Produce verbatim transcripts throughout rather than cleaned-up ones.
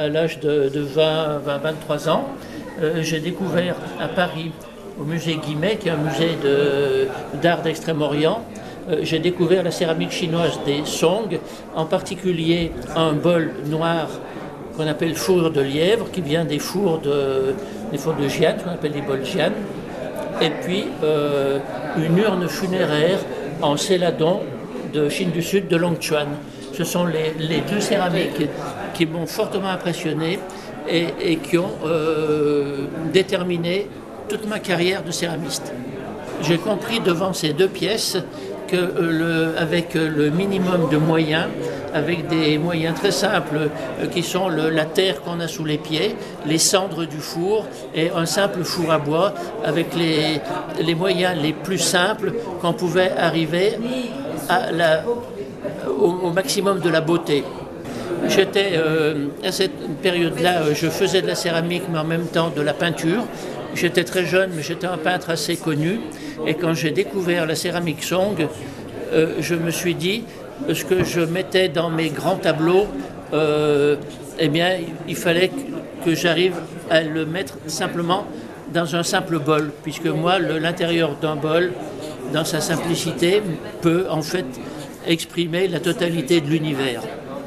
à l'âge de, de vingt à vingt-trois ans. Euh, j'ai découvert à Paris, au musée Guimet, qui est un musée de, d'art d'Extrême-Orient, euh, j'ai découvert la céramique chinoise des Song, en particulier un bol noir qu'on appelle fourrure de lièvre, qui vient des fours de, des fours de Jian, qu'on appelle les bols Jian, et puis euh, une urne funéraire en céladon de Chine du Sud, de Longchuan. Ce sont les, les deux céramiques qui m'ont fortement impressionné et, et qui ont euh, déterminé toute ma carrière de céramiste. J'ai compris devant ces deux pièces que euh, le, avec le minimum de moyens, avec des moyens très simples euh, qui sont le, la terre qu'on a sous les pieds, les cendres du four et un simple four à bois, avec les, les moyens les plus simples qu'on pouvait arriver à la, au, au maximum de la beauté. J'étais, euh, à cette période-là, euh, je faisais de la céramique, mais en même temps de la peinture. J'étais très jeune, mais j'étais un peintre assez connu. Et quand j'ai découvert la céramique Song, euh, je me suis dit, ce que je mettais dans mes grands tableaux, euh, eh bien, il fallait que, que j'arrive à le mettre simplement dans un simple bol, puisque moi, le, l'intérieur d'un bol, dans sa simplicité, peut en fait exprimer la totalité de l'univers.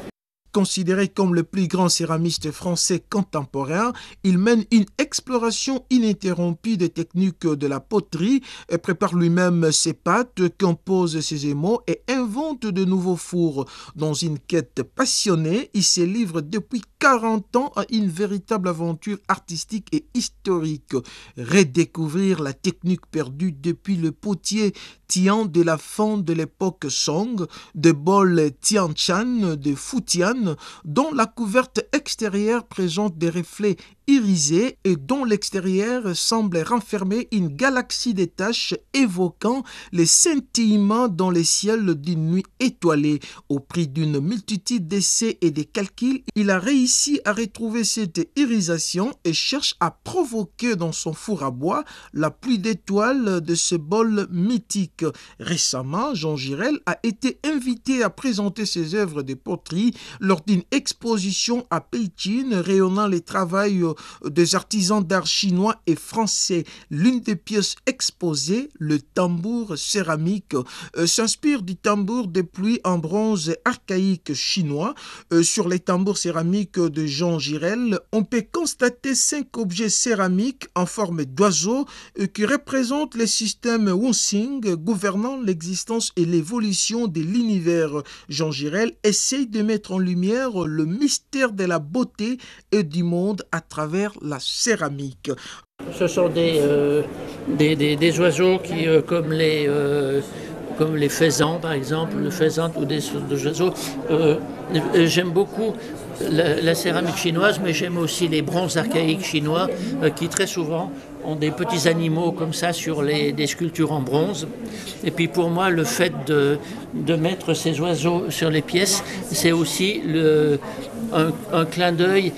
Considéré comme le plus grand céramiste français contemporain, il mène une exploration ininterrompue des techniques de la poterie, prépare lui-même ses pâtes, compose ses émaux et invente de nouveaux fours. Dans une quête passionnée, il se livre depuis quarante ans à une véritable aventure artistique et historique. Redécouvrir la technique perdue depuis le potier Tian de la fin de l'époque Song, de bol Tian Chan de Futian, dont la couverte extérieure présente des reflets irisés et dont l'extérieur semble renfermer une galaxie de taches évoquant les scintillements dans les ciels d'une nuit étoilée. Au prix d'une multitude d'essais et de calculs, il a réussi à retrouver cette irisation et cherche à provoquer dans son four à bois la pluie d'étoiles de ce bol mythique. Récemment, Jean Girel a été invité à présenter ses œuvres de poterie lors d'une exposition à Pékin rayonnant les travaux des artisans d'art chinois et français. L'une des pièces exposées, le tambour céramique, euh, s'inspire du tambour de pluie en bronze archaïque chinois. Euh, sur les tambours céramiques de Jean Girel, on peut constater cinq objets céramiques en forme d'oiseau euh, qui représentent le système Wuxing gouvernant l'existence et l'évolution de l'univers. Jean Girel essaye de mettre en lumière le mystère de la beauté et du monde à travers la céramique. Ce sont des, euh, des, des, des oiseaux qui, euh, comme, les, euh, comme les faisans par exemple, le faisan ou des, des oiseaux. Euh, j'aime beaucoup la, la céramique chinoise, mais j'aime aussi les bronzes archaïques chinois euh, qui très souvent ont des petits animaux comme ça sur les, des sculptures en bronze. Et puis pour moi, le fait de, de mettre ces oiseaux sur les pièces, c'est aussi le, un, un clin d'œil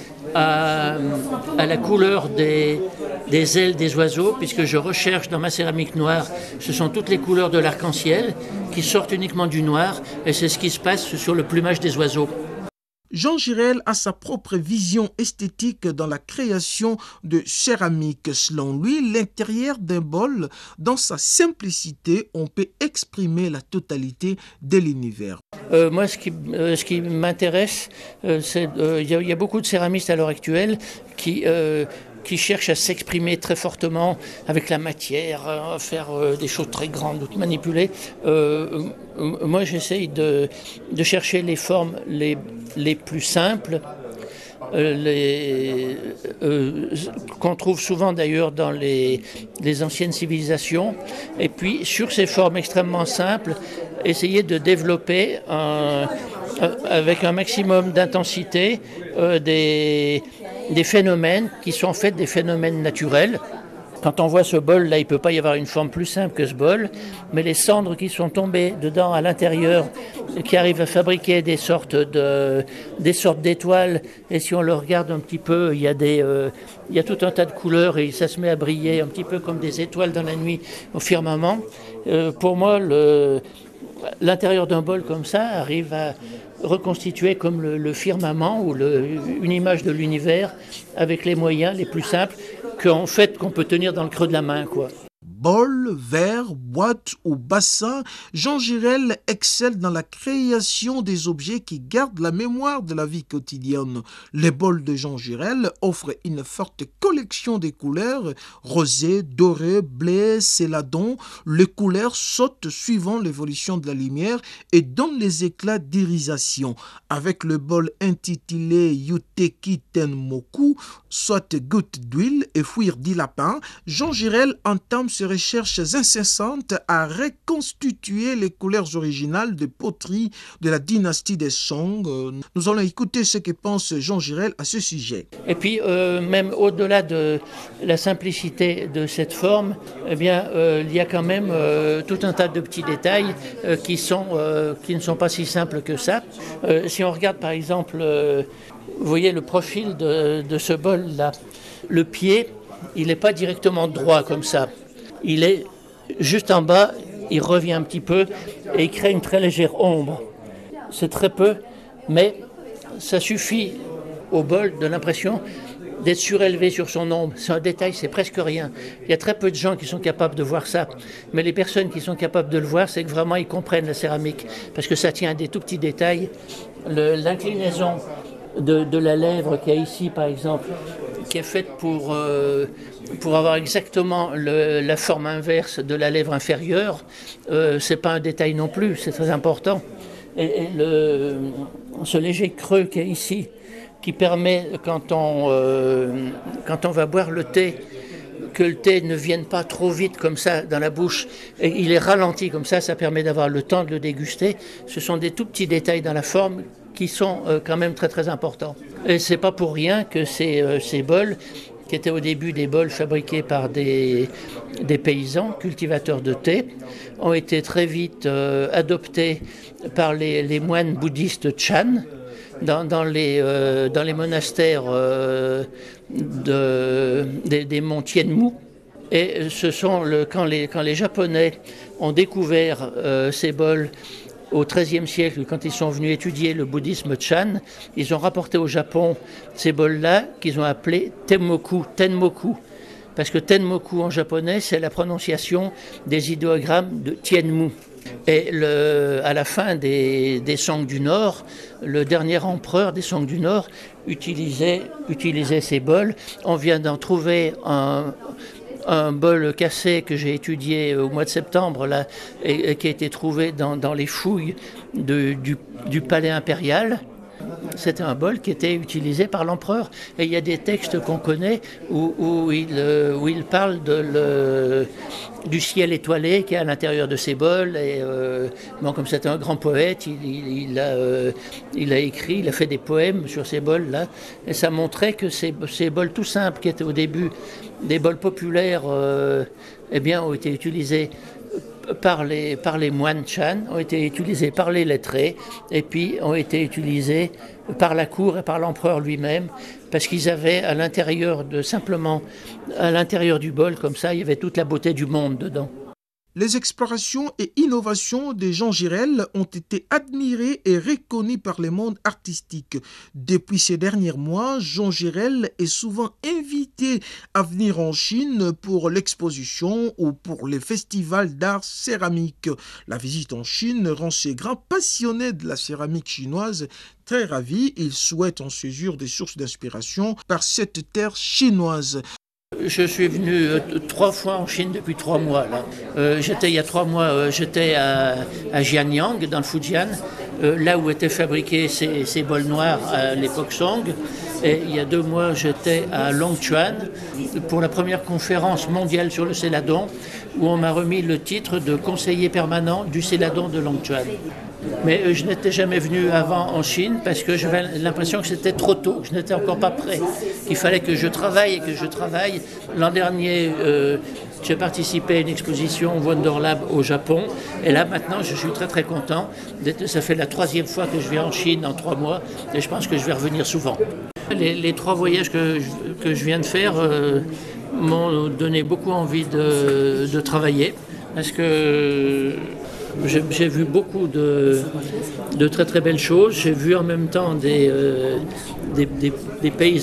À, à la couleur des, des ailes des oiseaux, puisque je recherche dans ma céramique noire, ce sont toutes les couleurs de l'arc-en-ciel qui sortent uniquement du noir, et c'est ce qui se passe sur le plumage des oiseaux. Jean Girel a sa propre vision esthétique dans la création de céramique. Selon lui, l'intérieur d'un bol, dans sa simplicité, on peut exprimer la totalité de l'univers. Euh, moi, ce qui, euh, ce qui m'intéresse, euh, c'est il euh, y, y a beaucoup de céramistes à l'heure actuelle qui... Euh, qui cherchent à s'exprimer très fortement avec la matière, à faire euh, des choses très grandes, ou manipuler. Euh, euh, moi, j'essaye de, de chercher les formes les, les plus simples, euh, les, euh, qu'on trouve souvent d'ailleurs dans les, les anciennes civilisations. Et puis, sur ces formes extrêmement simples, essayer de développer un, un, avec un maximum d'intensité euh, des... des phénomènes qui sont en fait des phénomènes naturels. Quand on voit ce bol-là, il ne peut pas y avoir une forme plus simple que ce bol, mais les cendres qui sont tombées dedans à l'intérieur, qui arrivent à fabriquer des sortes, de, des sortes d'étoiles, et si on le regarde un petit peu, il y a, des, euh, il y a tout un tas de couleurs et ça se met à briller un petit peu comme des étoiles dans la nuit au firmament. Euh, pour moi, le... L'intérieur d'un bol comme ça arrive à reconstituer comme le, le firmament ou le, une image de l'univers avec les moyens les plus simples qu'en fait qu'on peut tenir dans le creux de la main, quoi. Bol, verre, boîte ou bassin, Jean Girel excelle dans la création des objets qui gardent la mémoire de la vie quotidienne. Les bols de Jean Girel offrent une forte collection de couleurs, rosé, doré, blé, céladon. Les couleurs sautent suivant l'évolution de la lumière et donnent les éclats d'irisation. Avec le bol intitulé Yuteki Tenmoku, soit goutte d'huile et fuir dix lapins, Jean Girel entame ses recherches incessantes à reconstituer les couleurs originales de poterie de la dynastie des Song. Nous allons écouter ce que pense Jean Girel à ce sujet. Et puis, euh, même au-delà de la simplicité de cette forme, eh bien, euh, il y a quand même euh, tout un tas de petits détails euh, qui, sont, euh, qui ne sont pas si simples que ça. Euh, si on regarde par exemple, euh, vous voyez le profil de, de ce bol-là, le pied, il n'est pas directement droit comme ça. Il est juste en bas, il revient un petit peu et il crée une très légère ombre. C'est très peu, mais ça suffit au bol de l'impression d'être surélevé sur son ombre. C'est un détail, c'est presque rien. Il y a très peu de gens qui sont capables de voir ça, mais les personnes qui sont capables de le voir, c'est que vraiment ils comprennent la céramique, parce que ça tient à des tout petits détails. Le, l'inclinaison de, de la lèvre qu'il y a ici, par exemple, qui est faite pour, euh, pour avoir exactement le, la forme inverse de la lèvre inférieure, euh, c'est pas un détail non plus, c'est très important. Et, et le, ce léger creux qu'il y a ici, qui permet, quand on, euh, quand on va boire le thé, que le thé ne vienne pas trop vite comme ça dans la bouche, et il est ralenti comme ça, ça permet d'avoir le temps de le déguster. Ce sont des tout petits détails dans la forme qui sont euh, quand même très très importants. Et c'est pas pour rien que ces, euh, ces bols, qui étaient au début des bols fabriqués par des, des paysans, cultivateurs de thé, ont été très vite euh, adoptés par les, les moines bouddhistes Chan, dans, dans, les, euh, dans les monastères euh, de, des, des monts Tianmu. Et ce sont le, quand, les, quand les Japonais ont découvert euh, ces bols au treizième siècle, quand ils sont venus étudier le bouddhisme Chan, ils ont rapporté au Japon ces bols-là qu'ils ont appelés Tenmoku, Tenmoku. Parce que Tenmoku en japonais, c'est la prononciation des idéogrammes de Tianmu. Et le, à la fin des, des Song du Nord, le dernier empereur des Song du Nord utilisait, utilisait ces bols. On vient d'en trouver un, un bol cassé que j'ai étudié au mois de septembre là, et, et qui a été trouvé dans, dans les fouilles de, du, du palais impérial. C'était un bol qui était utilisé par l'empereur. Et il y a des textes qu'on connaît où, où, il, où il parle de le, du ciel étoilé qui est à l'intérieur de ces bols. Et, euh, bon, comme c'était un grand poète, il, il, il, a, euh, il a écrit, il a fait des poèmes sur ces bols-là. Et ça montrait que ces, ces bols tout simples, qui étaient au début des bols populaires, euh, eh bien, ont été utilisés par les, par les moines Chan, ont été utilisés par les lettrés et puis ont été utilisés par la cour et par l'empereur lui-même parce qu'ils avaient à l'intérieur de simplement à l'intérieur du bol comme ça, il y avait toute la beauté du monde dedans. Les explorations et innovations de Jean Girel ont été admirées et reconnues par le monde artistique. Depuis ces derniers mois, Jean Girel est souvent invité à venir en Chine pour l'exposition ou pour les festivals d'art céramique. La visite en Chine rend ces grands passionnés de la céramique chinoise très ravis. Ils souhaitent en saisir des sources d'inspiration par cette terre chinoise. Je suis venu euh, trois fois en Chine depuis trois mois. Là. Euh, j'étais il y a trois mois, euh, j'étais à, à Jianyang, dans le Fujian, euh, là où étaient fabriqués ces, ces bols noirs à l'époque Song. Et il y a deux mois, j'étais à Longchuan pour la première conférence mondiale sur le céladon, où on m'a remis le titre de conseiller permanent du céladon de Longchuan. Mais euh, je n'étais jamais venu avant en Chine parce que j'avais l'impression que c'était trop tôt, je n'étais encore pas prêt. Il fallait que je travaille et que je travaille. L'an dernier, euh, j'ai participé à une exposition Wonderlab au Japon. Et là, maintenant, je suis très très content. Ça fait la troisième fois que je viens en Chine en trois mois et je pense que je vais revenir souvent. Les, les trois voyages que je, que je viens de faire euh, m'ont donné beaucoup envie de, de travailler parce que j'ai, j'ai vu beaucoup de, de très très belles choses. J'ai vu en même temps des, euh, des, des, des paysages